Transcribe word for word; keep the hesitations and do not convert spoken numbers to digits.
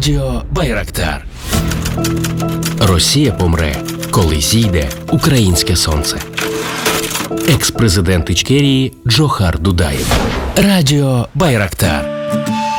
Радіо Байрактар. Росія помре, коли зійде українське сонце. Екс-президент Ічкерії Джохар Дудаєв. Радіо Байрактар.